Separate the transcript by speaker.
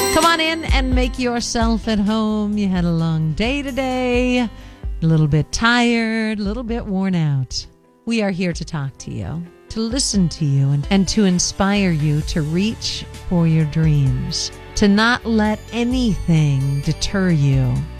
Speaker 1: Come on in and make yourself at home. You had a long day today, a little bit tired, a little bit worn out. We are here to talk to you, to listen to you, and to inspire you to reach for your dreams, to not let anything deter you